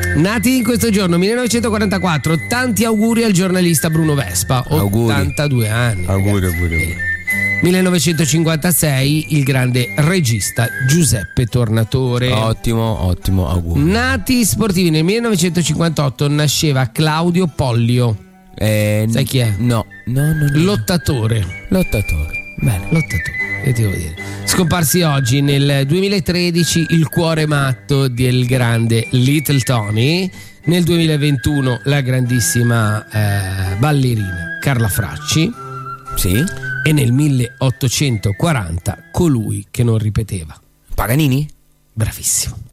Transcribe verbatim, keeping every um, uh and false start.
Nati in questo giorno, millenovecentoquarantaquattro, tanti auguri al giornalista Bruno Vespa, Auguri. ottantadue anni. Auguri, ragazzi. auguri, auguri. millenovecentocinquantasei, il grande regista Giuseppe Tornatore. Ottimo, ottimo, auguri. Nati sportivi, nel millenovecentocinquantotto nasceva Claudio Pollio. Eh, Sai chi è? No, no, no, no. Lottatore. Lottatore. Bene. Lottatore. Che ti devo dire? Scomparsi oggi nel duemilatredici il cuore matto del grande Little Tony. Nel duemilaventuno la grandissima eh, ballerina Carla Fracci. Sì. E nel milleottocentoquaranta colui che non ripeteva. Paganini? Bravissimo.